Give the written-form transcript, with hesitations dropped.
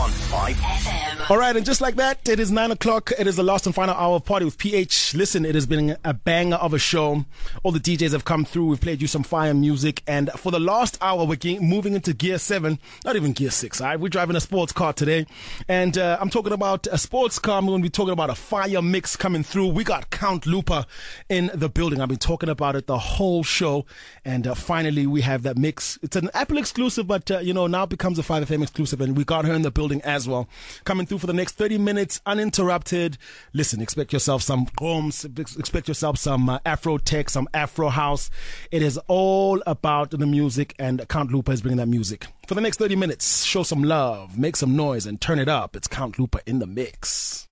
on 5FM. All right, and just like that, it is 9 o'clock. It is the last and final hour of Party with PH. Listen, it has been a banger of a show. All the DJs have come through. We've played you some fire music. And for the last hour, we're moving into Gear 7. Not even Gear 6, all right? We're driving a sports car today. And I'm talking about a sports car. I'm going to be talking about a fire mix coming through. We got Count Lupa in the building. I've been talking about it the whole show. And finally, we have that mix. It's an Apple exclusive, but, now it becomes a 5FM exclusive. And we got her in the building as well. Coming through for the next 30 minutes, uninterrupted. Listen, expect yourself some drums, expect yourself some Afro tech, some Afro house. It is all about the music, and Count Lupa is bringing that music. For the next 30 minutes, show some love, make some noise, and turn it up. It's Count Lupa in the mix.